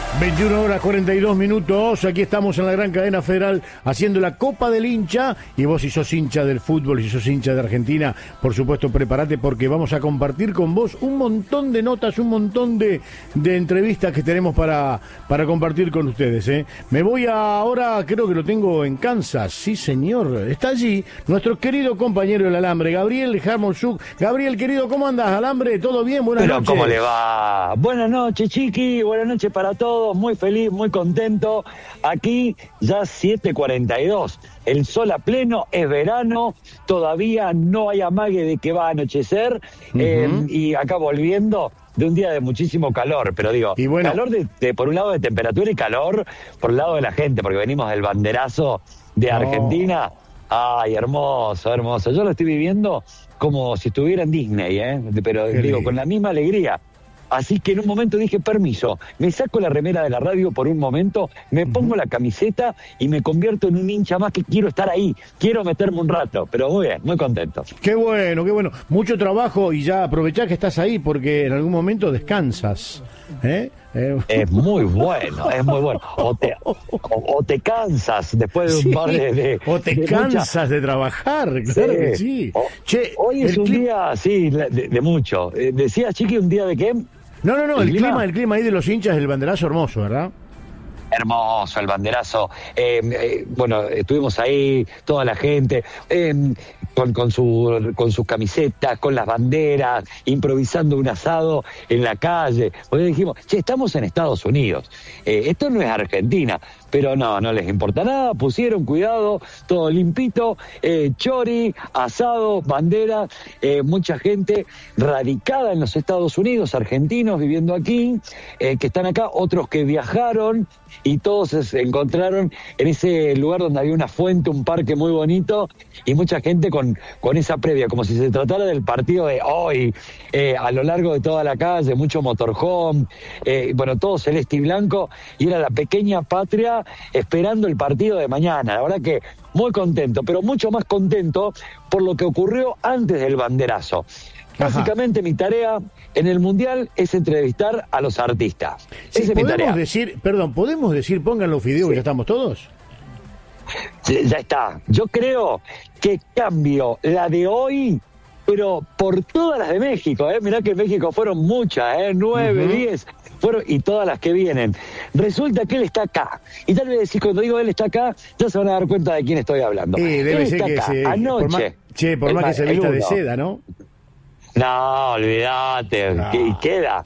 21 horas 42 minutos, aquí estamos en la gran cadena federal haciendo la Copa del Hincha, y vos si sos hincha del fútbol, si sos hincha de Argentina, por supuesto prepárate porque vamos a compartir con vos un montón de notas, un montón de entrevistas que tenemos para compartir con ustedes, ¿eh? Me voy ahora, creo que lo tengo en Kansas, sí señor, está allí nuestro querido compañero del Alambre, Gabriel Jarmolzuk. Gabriel, querido, ¿cómo andás, Alambre? ¿Todo bien? Buenas noches. ¿Cómo le va? Buenas noches, Chiqui, buenas noches para todos. Muy feliz, muy contento. Aquí ya 7:42. El sol a pleno, es verano, todavía no hay amague de que va a anochecer. Y acá volviendo de un día de muchísimo calor, pero digo, y bueno, calor de por un lado de temperatura y calor por el lado de la gente, porque venimos del banderazo de Argentina. Ay, hermoso, hermoso. Yo lo estoy viviendo como si estuviera en Disney, pero digo, con la misma alegría. Así que en un momento dije, permiso, me saco la remera de la radio por un momento, me pongo la camiseta y me convierto en un hincha más que quiero estar ahí, quiero meterme un rato, pero muy bien, muy contento. Qué bueno, qué bueno. Mucho trabajo y ya aprovechá que estás ahí porque en algún momento descansas, ¿eh? Es muy bueno, es muy bueno. O te cansas después de un par de o te cansas de trabajar, claro que sí. Hoy es un día, sí, de mucho. ¿Decías, Chiqui, un día de qué? No, el clima ahí de los hinchas del banderazo hermoso, ¿verdad? Hermoso el banderazo. Bueno, estuvimos ahí, toda la gente, con sus camisetas, con las banderas, improvisando un asado en la calle. Porque dijimos, estamos en Estados Unidos, esto no es Argentina. Pero no les importa nada, pusieron cuidado, todo limpito, chori, asado, bandera, mucha gente radicada en los Estados Unidos, argentinos viviendo aquí, que están acá, otros que viajaron y todos se encontraron en ese lugar donde había una fuente, un parque muy bonito y mucha gente con esa previa, como si se tratara del partido de hoy, a lo largo de toda la calle, mucho motorhome, bueno, todo celeste y blanco, y era la pequeña patria esperando el partido de mañana. La verdad que muy contento, pero mucho más contento por lo que ocurrió antes del banderazo. Básicamente mi tarea en el Mundial es entrevistar a los artistas. Sí, esa es mi tarea. ¿Podemos decir, pongan los videos, ya estamos todos? Ya está. Yo creo que cambio la de hoy, pero por todas las de México, mirá que en México fueron muchas, 9, 10, fueron, y todas las que vienen. Resulta que él está acá. Y tal vez decís, cuando digo él está acá, ya se van a dar cuenta de quién estoy hablando. Debe ser que anoche. Por más que se vista de seda, ¿no? No, olvídate, y queda.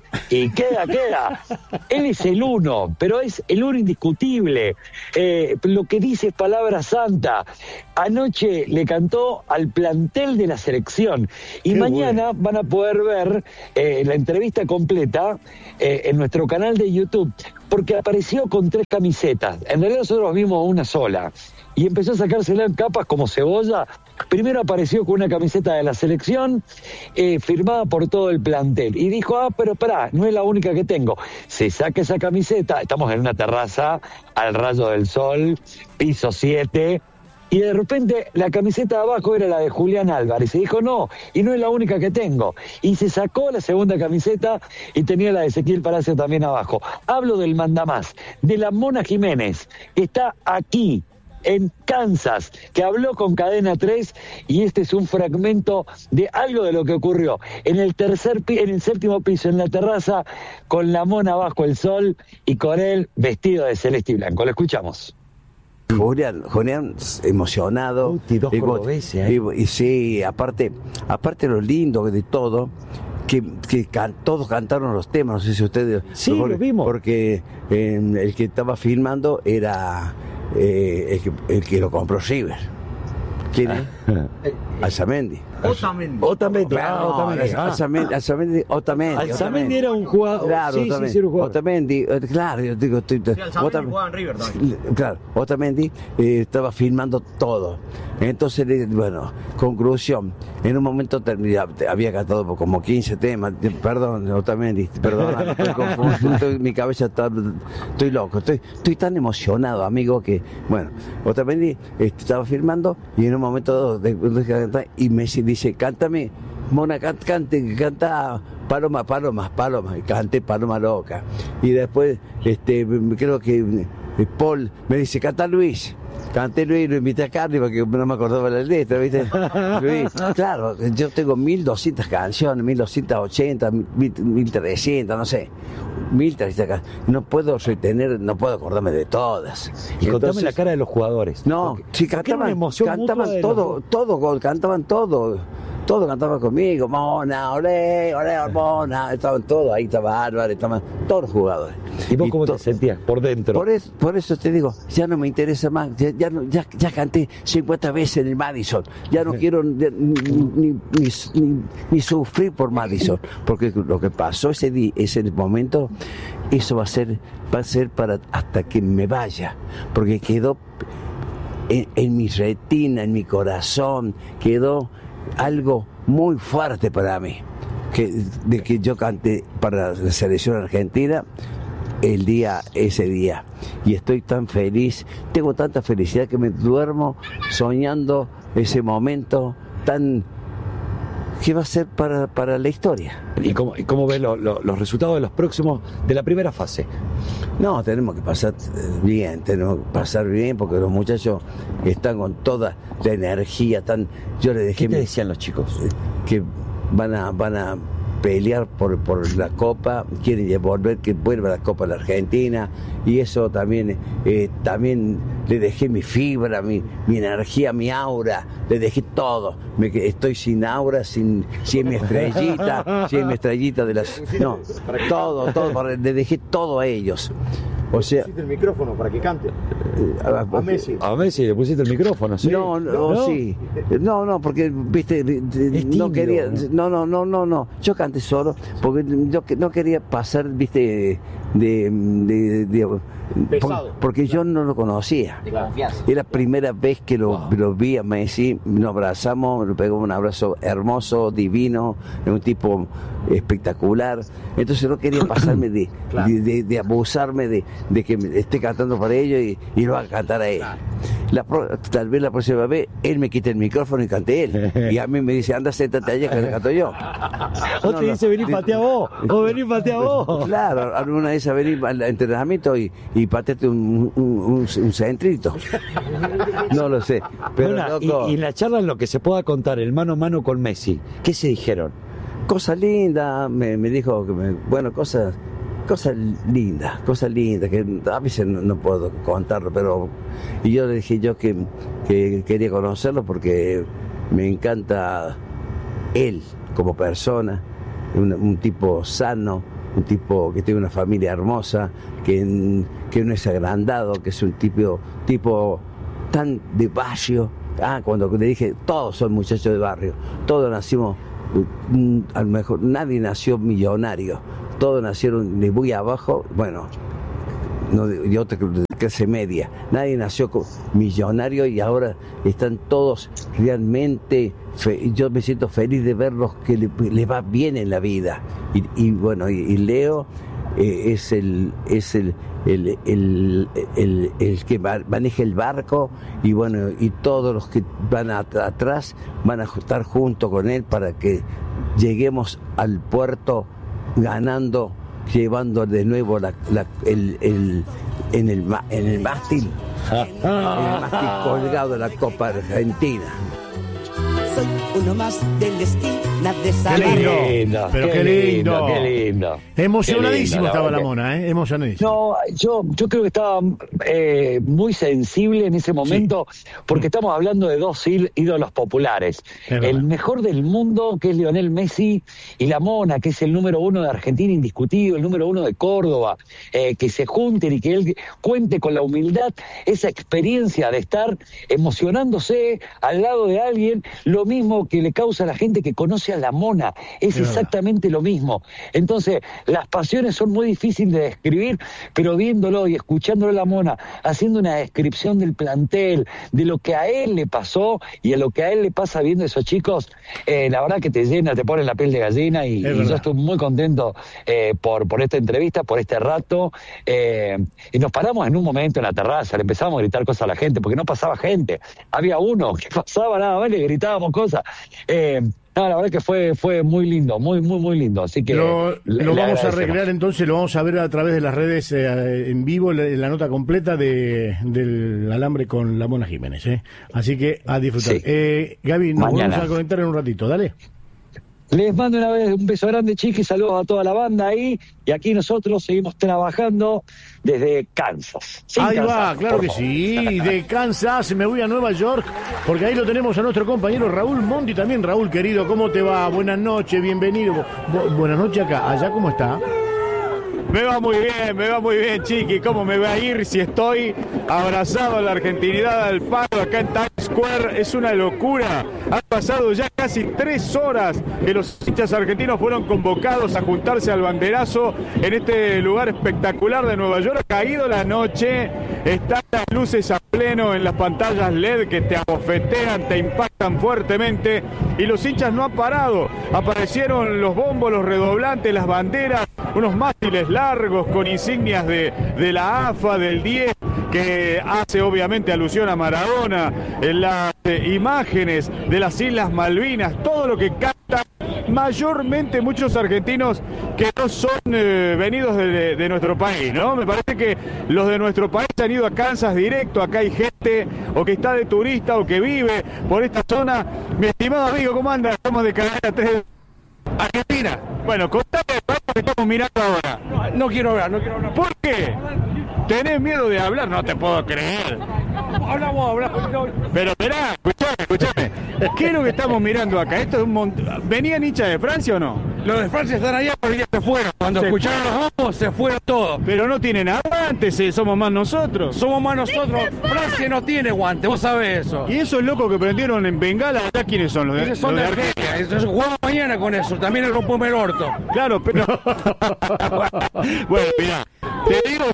Él es el uno, pero es el uno indiscutible. Lo que dice es palabra santa. Anoche le cantó al plantel de la selección. Y mañana van a poder ver la entrevista completa en nuestro canal de YouTube, porque apareció con 3 camisetas. En realidad nosotros vimos una sola. Y empezó a sacársela en capas como cebolla. Primero apareció con una camiseta de la selección, firmada por todo el plantel. Y dijo, pero pará, no es la única que tengo. Se saca esa camiseta, estamos en una terraza al rayo del sol, piso 7, y de repente la camiseta de abajo era la de Julián Álvarez. Y dijo, no, y no es la única que tengo. Y se sacó la segunda camiseta y tenía la de Ezequiel Palacio también abajo. Hablo del mandamás, de la Mona Jiménez, que está aquí, en Kansas, que habló con Cadena 3, y este es un fragmento de algo de lo que ocurrió en el séptimo piso, en la terraza, con la Mona bajo el sol y con él vestido de celeste y blanco. Lo escuchamos. Julián emocionado. Y sí, aparte lo lindo de todo, que todos cantaron los temas, no sé si ustedes... Sí, lo vimos. Porque el que estaba filmando era... el que lo compró River. ¿Quién es? Alzamendi. Otamendi. Alzamendi era un jugador. Claro, sí, era un jugador. Otamendi, claro, yo digo, Alzamendi jugaba en River también. Claro, Otamendi estaba filmando todo. Entonces, bueno, conclusión, en un momento había cantado como 15 temas, perdón, Otamendi, perdón, estoy confuso, mi cabeza estoy loco, estoy tan emocionado, amigo, que, bueno, Otamendi estaba filmando y en un momento y me dice, cántame Mona, canta Paloma, y canté Paloma Loca. Y después, creo que Paul me dice, canta Luis. Canté Luis, lo invité a Carly porque no me acordaba la letra, ¿viste? Luis, claro, yo tengo 1200 canciones, 1280, 1300, no sé. 1300 canciones. No puedo acordarme de todas. Y contame la cara de los jugadores. No, sí, cantaban todo cantaba conmigo, Mona, olé, Mona, estaban todos ahí, estaba Álvarez, estaban todos los jugadores. ¿Y vos cómo te sentías por dentro? Por eso te digo, ya no me interesa más, ya canté 50 veces en el Madison, ya no quiero ni sufrir por Madison, porque lo que pasó ese momento, eso va a ser para hasta que me vaya, porque quedó en mi retina, en mi corazón, quedó algo muy fuerte para mí, de que yo canté para la selección argentina ese día, y estoy tan feliz, tengo tanta felicidad que me duermo soñando ese momento tan que va a ser para la historia. ¿Y cómo ves los resultados de los próximos, de la primera fase? No, tenemos que pasar bien, porque los muchachos están con toda la energía, yo les dejé. ¿Qué te decían los chicos? Que van a pelear por la Copa, quieren que vuelva la Copa a la Argentina, y eso también le dejé mi fibra, mi energía, mi aura, le dejé todo. Estoy sin aura, sin mi estrellita de las... No, todo, le dejé todo a ellos. O sea, pusiste el micrófono para que cante. A Messi. A Messi le pusiste el micrófono, ¿sí? No, sí. No, porque, viste, no quería. No. Yo canté solo, porque yo no quería pasar, viste, porque yo no lo conocía. De confianza. Es la primera vez que lo vi a Messi, nos abrazamos, le pegó un abrazo hermoso, divino, un tipo espectacular. Entonces no quería pasarme de abusarme de que me esté cantando para ellos y lo haga cantar a él. Tal vez la próxima vez él me quite el micrófono y cante él. Y a mí me dice, anda, séntate allá que le canto yo. O te dice, vení, patea vos. O vení, patea vos. Claro, alguna vez a venir al entrenamiento y pateate un centrito. No lo sé. Pero bueno, loco, y en la charla, en lo que se pueda contar, el mano a mano con Messi, ¿qué se dijeron? Cosas lindas, me dijo, cosas lindas, que a veces no puedo contarlo, pero... Y yo le dije que quería conocerlo porque me encanta él como persona, un tipo sano, un tipo que tiene una familia hermosa, que no es agrandado, que es un tipo tan de barrio. Cuando le dije, todos son muchachos de barrio, todos nacimos, a lo mejor nadie nació millonario, todos nacieron de muy abajo, bueno, yo de clase media, nadie nació millonario y ahora están todos realmente, yo me siento feliz de verlos que les va bien en la vida, y bueno, y Leo es el que maneja el barco, y bueno, y todos los que van atrás van a estar junto con él para que lleguemos al puerto ganando, llevando de nuevo en el mástil colgado la Copa Argentina. Soy uno más del destino de Qué lindo, pero qué lindo. Qué lindo. Emocionadísimo estaba la verdad Mona, emocionadísimo. No, yo creo que estaba muy sensible en ese momento, porque estamos hablando de dos ídolos populares. El mejor del mundo, que es Lionel Messi, y la Mona, que es el número 1 de Argentina indiscutido, el número 1 de Córdoba, que se junten y que él cuente con la humildad, esa experiencia de estar emocionándose al lado de alguien, lo mismo que le causa a la gente que conoce a la Mona, es exactamente lo mismo. Entonces, las pasiones son muy difíciles de describir, pero viéndolo y escuchándolo a la Mona, haciendo una descripción del plantel, de lo que a él le pasó y a lo que a él le pasa viendo a esos chicos, la verdad que te llena, te pone la piel de gallina, y yo estoy muy contento por esta entrevista, por este rato, y nos paramos en un momento en la terraza, le empezamos a gritar cosas a la gente, porque no pasaba gente, había uno que pasaba nada más, le gritábamos cosas, No, la verdad que fue muy lindo, muy lindo. Así que lo vamos a recrear entonces, lo vamos a ver a través de las redes en vivo, la nota completa del alambre con la Mona Jiménez. Así que a disfrutar. Sí. Gaby, nos Mañana vamos a conectar en un ratito, dale. Les mando una vez un beso grande, chiquis, saludos a toda la banda ahí, y aquí nosotros seguimos trabajando desde Kansas. Ahí va, claro que sí, de Kansas me voy a Nueva York, porque ahí lo tenemos a nuestro compañero Raúl Monti también. Raúl, querido, ¿cómo te va? Buenas noches, bienvenido. Buenas noches acá, allá, ¿cómo está? Me va muy bien, chiqui. ¿Cómo me va a ir si estoy abrazado a la argentinidad al palo acá en Times Square? Es una locura. Han pasado ya casi 3 horas que los hinchas argentinos fueron convocados a juntarse al banderazo en este lugar espectacular de Nueva York. Ha caído la noche, están las luces a pleno en las pantallas LED que te abofetean, te impactan fuertemente, y los hinchas no han parado. Aparecieron los bombos, los redoblantes, las banderas, unos mástiles largos con insignias de la AFA, del 10, que hace obviamente alusión a Maradona, en las imágenes de las Islas Malvinas, todo lo que capta mayormente muchos argentinos que no son venidos de nuestro país, ¿no? Me parece que los de nuestro país han ido a Kansas directo. Acá hay gente o que está de turista o que vive por esta zona. Mi estimado amigo, ¿cómo anda? Estamos de Cadena 3 Argentina. Bueno, contame lo que estamos mirando ahora. No quiero hablar. ¿Por qué? ¿Tenés miedo de hablar? No te puedo creer. Habla. Pero esperá, escuchame. ¿Qué es lo que estamos mirando acá? Esto es un montón. ¿Venían hinchas de Francia o no? Los de Francia están allá, pero ya se fueron. Cuando escucharon los bombos, se fueron todos. Pero no tienen aguantes, somos más nosotros. Somos más nosotros. Francia no tiene guante, vos sabés eso. ¿Y esos locos que prendieron en Bengala, allá quiénes son? Los Esos son de Argelia. Entonces jugamos mañana con eso. También el rompome el orto. Claro, pero... Bueno, mirá, te digo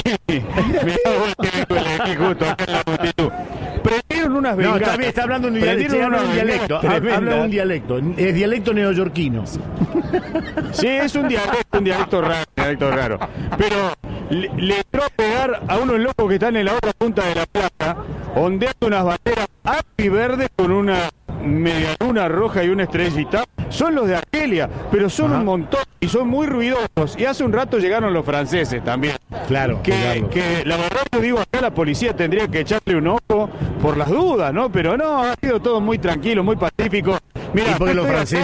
que justo acá en la multitud. Prendieron unas bengalas. No, también está hablando un dialecto. Habla un dialecto. Es dialecto neoyorquino. Sí, es un dialecto raro. Pero le entró a pegar a unos locos que están en la otra punta de la plaza, ondeando unas banderas y verdes con una media luna roja y una estrellita. Son los de Argelia, pero son un montón y son muy ruidosos. Y hace un rato llegaron los franceses también. Claro. Que la verdad, yo digo, acá la policía tendría que echarle un ojo por las dudas, ¿no? Pero no, ha sido todo muy tranquilo, muy pacífico. Mira, porque los franceses